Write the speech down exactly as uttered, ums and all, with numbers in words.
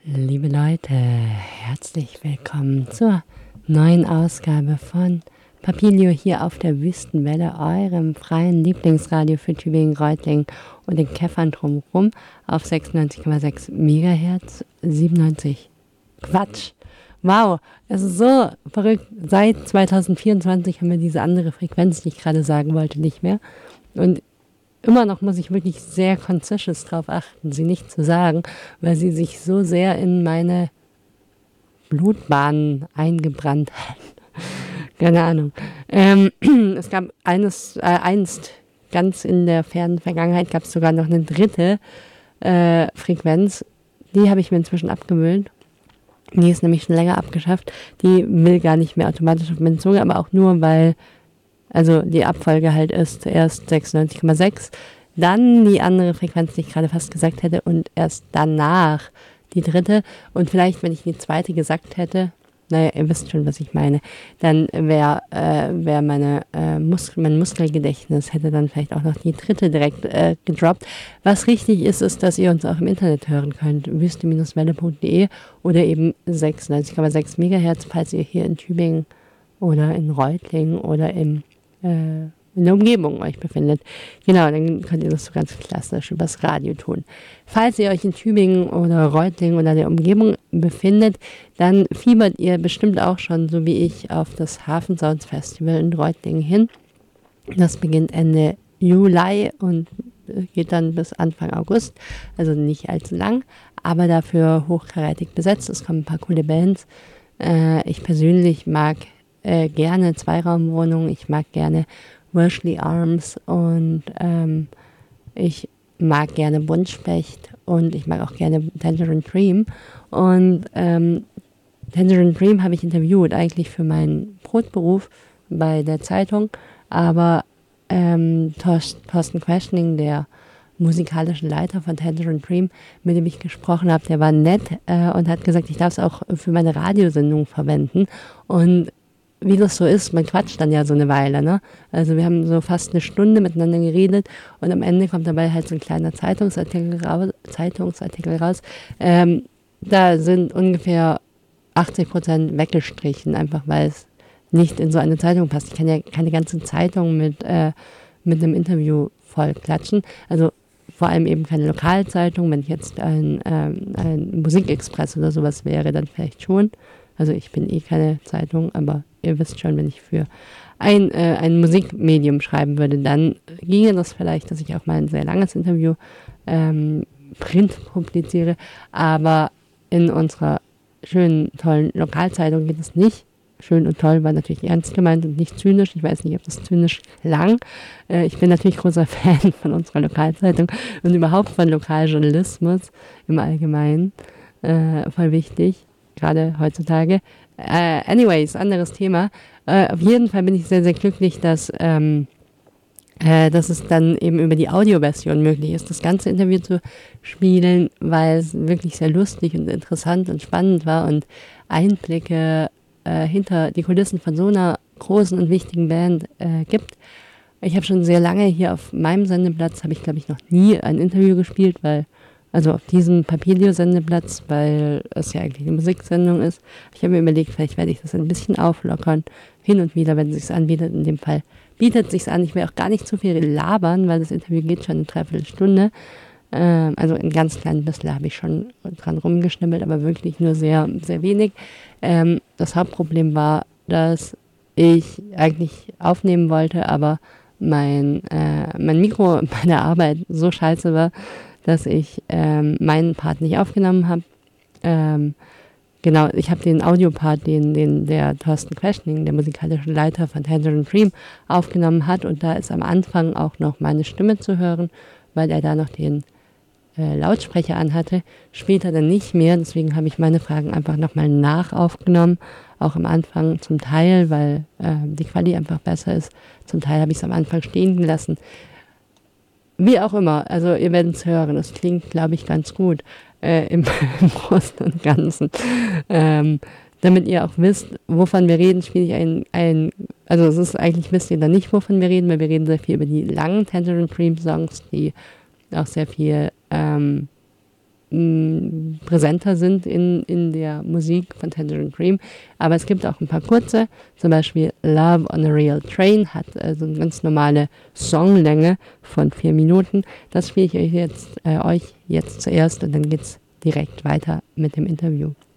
Liebe Leute, herzlich willkommen zur neuen Ausgabe von Papilio hier auf der Wüstenwelle, eurem freien Lieblingsradio für Tübingen, Reutlingen und den Käffern drumherum auf sechsundneunzig Komma sechs Megahertz, siebenundneunzig. Quatsch! Wow, es ist so verrückt. Seit zwanzig vierundzwanzig haben wir diese andere Frequenz, die ich gerade sagen wollte, nicht mehr. Und immer noch muss ich wirklich sehr conscious darauf achten, sie nicht zu sagen, weil sie sich so sehr in meine Blutbahnen eingebrannt hat. Keine Ahnung. Ähm, es gab eines, äh, einst, ganz in der fernen Vergangenheit, gab es sogar noch eine dritte äh, Frequenz. Die habe ich mir inzwischen abgewöhnt. Die ist nämlich schon länger abgeschafft. Die will gar nicht mehr automatisch auf meine Zunge, aber auch nur, weil also die Abfolge halt ist zuerst sechsundneunzig Komma sechs, dann die andere Frequenz, die ich gerade fast gesagt hätte, und erst danach die dritte. Und vielleicht, wenn ich die zweite gesagt hätte, naja, ihr wisst schon, was ich meine, dann wäre äh, wär meine, äh, Mus- mein Muskelgedächtnis hätte dann vielleicht auch noch die dritte direkt äh, gedroppt. Was richtig ist, ist, dass ihr uns auch im Internet hören könnt, wüste-welle punkt de oder eben sechsundneunzig Komma sechs Megahertz, falls ihr hier in Tübingen oder in Reutlingen oder im äh, in der Umgebung euch befindet. Genau, dann könnt ihr das so ganz klassisch übers Radio tun. Falls ihr euch in Tübingen oder Reutlingen oder der Umgebung befindet, dann fiebert ihr bestimmt auch schon, so wie ich, auf das Hafensounds Festival in Reutlingen hin. Das beginnt Ende Juli und geht dann bis Anfang August, also nicht allzu lang, aber dafür hochkarätig besetzt. Es kommen ein paar coole Bands. Äh, ich persönlich mag äh, gerne Zweiraumwohnungen, ich mag gerne Worsley Arms und ähm, ich mag gerne Buntspecht und ich mag auch gerne Tangerine Dream. Und ähm, Tangerine Dream habe ich interviewt, eigentlich für meinen Brotberuf bei der Zeitung, aber ähm, Thorsten Questioning, der musikalische Leiter von Tangerine Dream, mit dem ich gesprochen habe, der war nett äh, und hat gesagt, ich darf es auch für meine Radiosendung verwenden. Und wie das so ist, man quatscht dann ja so eine Weile, ne? Also wir haben so fast eine Stunde miteinander geredet und am Ende kommt dabei halt so ein kleiner Zeitungsartikel raus, Zeitungsartikel raus. Ähm, da sind ungefähr achtzig Prozent weggestrichen, einfach weil es nicht in so eine Zeitung passt. Ich kann ja keine ganze Zeitung mit, äh, mit einem Interview voll klatschen. Also vor allem eben keine Lokalzeitung. Wenn ich jetzt ein, ähm, ein Musikexpress oder sowas wäre, dann vielleicht schon. Also ich bin eh keine Zeitung, aber ihr wisst schon, wenn ich für ein, äh, ein Musikmedium schreiben würde, dann ginge das vielleicht, dass ich auch mal ein sehr langes Interview ähm, print publiziere. Aber in unserer schönen, tollen Lokalzeitung geht es nicht. Schön und toll war natürlich ernst gemeint und nicht zynisch. Ich weiß nicht, ob das zynisch klang. Äh, ich bin natürlich großer Fan von unserer Lokalzeitung und überhaupt von Lokaljournalismus im Allgemeinen. Äh, voll wichtig. Gerade heutzutage. Uh, anyways, anderes Thema. Uh, auf jeden Fall bin ich sehr, sehr glücklich, dass, ähm, äh, dass es dann eben über die Audioversion möglich ist, das ganze Interview zu spielen, weil es wirklich sehr lustig und interessant und spannend war und Einblicke äh, hinter die Kulissen von so einer großen und wichtigen Band äh, gibt. Ich habe schon sehr lange hier auf meinem Sendeplatz, habe ich glaube ich noch nie ein Interview gespielt, weil also auf diesem Papilio-Sendeplatz, weil es ja eigentlich eine Musiksendung ist. Ich habe mir überlegt, vielleicht werde ich das ein bisschen auflockern. Hin und wieder, wenn es sich anbietet. In dem Fall bietet es sich an. Ich will auch gar nicht zu viel labern, weil das Interview geht schon eine Dreiviertelstunde. Ähm, also ein ganz kleines bisschen habe ich schon dran rumgeschnibbelt, aber wirklich nur sehr, sehr wenig. Ähm, das Hauptproblem war, dass ich eigentlich aufnehmen wollte, aber mein, äh, mein Mikro bei der Arbeit so scheiße war, dass ich ähm, meinen Part nicht aufgenommen habe. Ähm, genau, ich habe den Audiopart, den, den der Thorsten Questioning, der musikalische Leiter von Tangerine Dream, aufgenommen hat. Und da ist am Anfang auch noch meine Stimme zu hören, weil er da noch den äh, Lautsprecher anhatte. Später dann nicht mehr, deswegen habe ich meine Fragen einfach nochmal nachaufgenommen. Auch am Anfang zum Teil, weil äh, die Quali einfach besser ist. Zum Teil habe ich es am Anfang stehen gelassen. Wie auch immer, also ihr werdet es hören, das klingt, glaube ich, ganz gut äh, im, im Großen und Ganzen. Ähm, damit ihr auch wisst, wovon wir reden, spiele ich ein, ein, also es ist eigentlich, wisst ihr dann nicht, wovon wir reden, weil wir reden sehr viel über die langen Tangerine Dream Songs, die auch sehr viel ähm, mh, präsenter sind in, in der Musik von Tangerine Dream. Aber es gibt auch ein paar kurze, zum Beispiel Love on a Real Train hat also eine ganz normale Songlänge von vier Minuten. Das spiele ich euch jetzt, äh, euch jetzt zuerst und dann geht's direkt weiter mit dem Interview.